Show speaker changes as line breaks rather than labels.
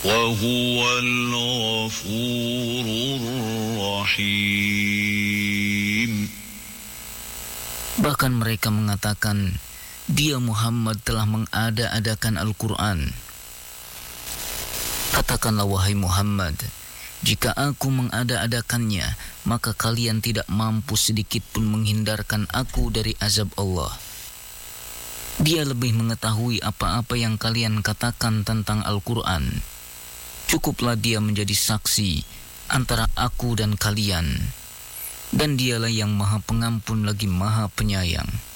وهو الغفور الرحيم.
Bahkan mereka mengatakan, dia Muhammad telah mengada-adakan Al-Quran. Katakanlah wahai Muhammad, jika aku mengada-adakannya, maka kalian tidak mampu sedikit pun menghindarkan aku dari azab Allah. Dia lebih mengetahui apa-apa yang kalian katakan tentang Al-Quran. Cukuplah dia menjadi saksi antara aku dan kalian. Dan dialah yang maha pengampun lagi maha penyayang.